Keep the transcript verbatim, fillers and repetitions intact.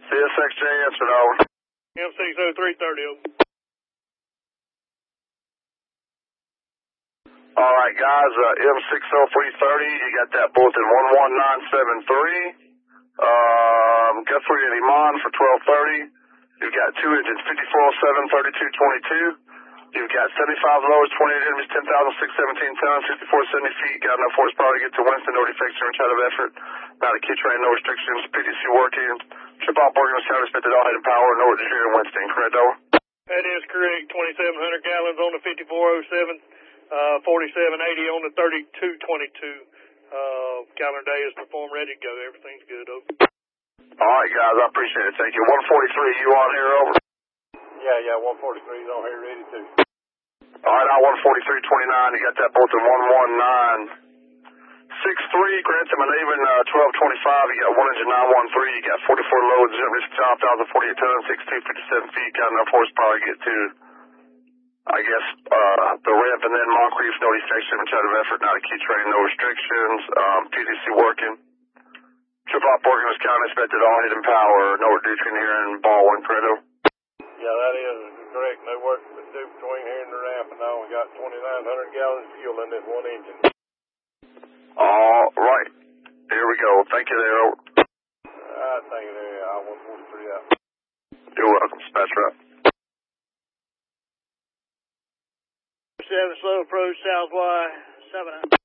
C S X J answered, over. M six oh three thirty, over. All right, guys, uh, M six oh three thirty, you got that bulletin one one nine seven three. Um, Guthrie and Iman for twelve thirty. You've got two engines, fifty-four oh seven, thirty-two twenty-two. You've got seventy-five lowers, twenty-eight enemies, ten thousand six hundred seventeen tons, sixty-four seventy feet. Got enough horsepower to get to Winston, no defects or inside of effort. Not a key train, no restrictions. P D C working. Trip off Oregon County, expected all head and power. No orders here in Winston, correct, over? That is correct. twenty-seven hundred gallons on the fifty-four oh seven, uh, forty-seven eighty on the thirty-two twenty-two. Uh, calendar day is performed, ready to go. Everything's good, over. All right, guys, I appreciate it. Thank you. one forty-three, you on here, over? Yeah, yeah, one forty-three is on here, ready too. All right, now one forty-three twenty-nine, you got that bulletin one one nine six three, Grantham and even uh, twelve twenty-five, you got one engine nine one three, you got forty-four loads, fifty-five thousand forty-eight tons, sixty-two fifty-seven feet, got enough horsepower to get to, I guess, uh, the ramp and then Moncrief, no defection, inside of effort, not a key train, no restrictions, um, P D C working. Trip off Oregon County, expected all hidden power, no reduction here in Baldwin, correct? Yeah, that is correct. No work to do between here and the ramp, and now we got twenty-nine hundred gallons of fuel in this one engine. All right. Here we go. Thank you there. Over. I thank you there. I one forty-three out. You're welcome. Dispatch rep. seven slow approach, South Y, seven.